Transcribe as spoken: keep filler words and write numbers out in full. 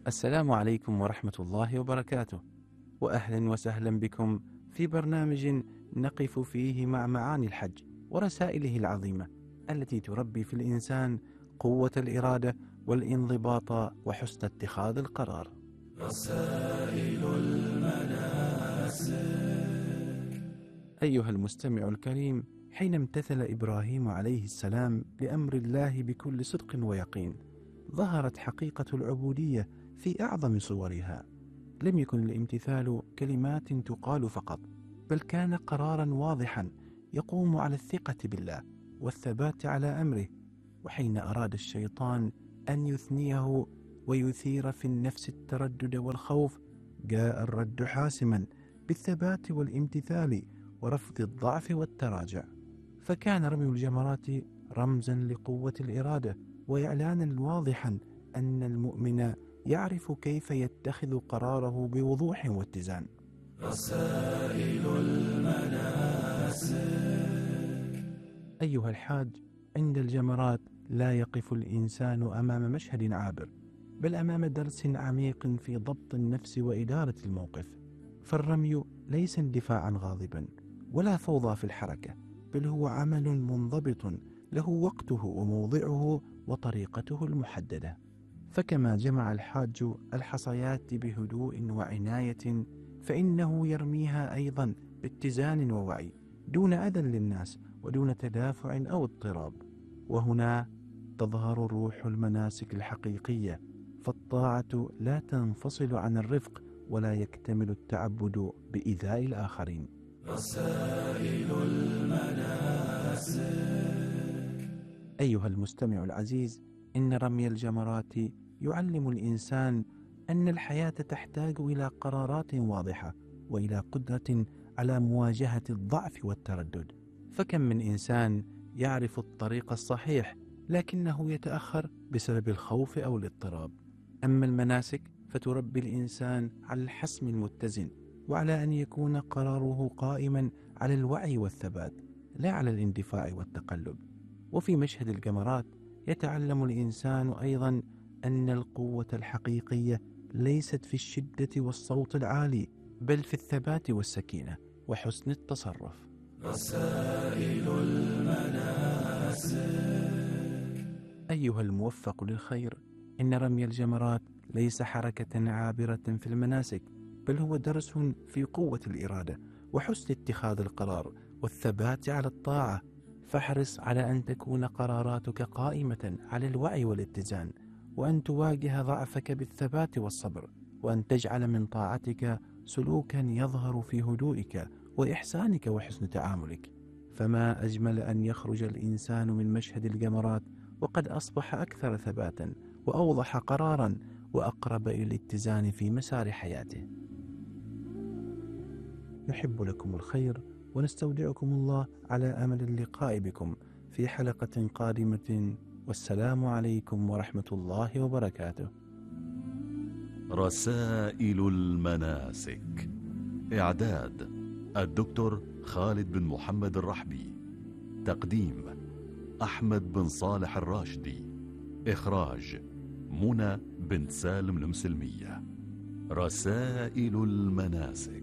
السلام عليكم ورحمة الله وبركاته، وأهلا وسهلا بكم في برنامج نقف فيه مع معاني الحج ورسائله العظيمة التي تربي في الإنسان قوة الإرادة والانضباط وحسن اتخاذ القرار. رسائل المناسك. أيها المستمع الكريم، حين امتثل إبراهيم عليه السلام لأمر الله بكل صدق ويقين، ظهرت حقيقة العبودية في أعظم صورها. لم يكن الامتثال كلمات تقال فقط، بل كان قرارا واضحا يقوم على الثقة بالله والثبات على أمره. وحين أراد الشيطان أن يثنيه ويثير في النفس التردد والخوف، جاء الرد حاسما بالثبات والامتثال ورفض الضعف والتراجع. فكان رمي الجمرات رمزا لقوة الإرادة وإعلانا واضحا أن المؤمن يعرف كيف يتخذ قراره بوضوح واتزان. رسائل المناسك. أيها الحاج، عند الجمرات لا يقف الإنسان أمام مشهد عابر، بل أمام درس عميق في ضبط النفس وإدارة الموقف. فالرمي ليس اندفاعا غاضبا ولا فوضى في الحركة، بل هو عمل منضبط له وقته وموضعه وطريقته المحددة. فكما جمع الحاج الحصيات بهدوء وعناية، فإنه يرميها أيضا باتزان ووعي، دون أذى للناس ودون تدافع أو اضطراب. وهنا تظهر روح المناسك الحقيقية، فالطاعة لا تنفصل عن الرفق، ولا يكتمل التعبد بإيذاء الآخرين. رسائل المناسك. أيها المستمع العزيز، إن رمي الجمرات يعلم الإنسان أن الحياة تحتاج إلى قرارات واضحة وإلى قدرة على مواجهة الضعف والتردد. فكم من إنسان يعرف الطريق الصحيح لكنه يتأخر بسبب الخوف أو الاضطراب. أما المناسك فتربي الإنسان على الحسم المتزن، وعلى أن يكون قراره قائما على الوعي والثبات، لا على الاندفاع والتقلب. وفي مشهد الجمرات يتعلم الإنسان أيضا أن القوة الحقيقية ليست في الشدة والصوت العالي، بل في الثبات والسكينة وحسن التصرف. رسائل المناسك. أيها الموفق للخير، إن رمي الجمرات ليس حركة عابرة في المناسك، بل هو درس في قوة الإرادة وحسن اتخاذ القرار والثبات على الطاعة. فاحرص على أن تكون قراراتك قائمة على الوعي والاتزان، وأن تواجه ضعفك بالثبات والصبر، وأن تجعل من طاعتك سلوكا يظهر في هدوئك وإحسانك وحسن تعاملك. فما أجمل أن يخرج الإنسان من مشهد الجمرات وقد أصبح أكثر ثباتا وأوضح قرارا وأقرب إلى الاتزان في مسار حياته. نحب لكم الخير ونستودعكم الله على أمل اللقاء بكم في حلقة قادمة، والسلام عليكم ورحمة الله وبركاته. رسائل المناسك. إعداد الدكتور خالد بن محمد الرحبي. تقديم أحمد بن صالح الراشدي. إخراج منى بنت سالم المسلمية. رسائل المناسك.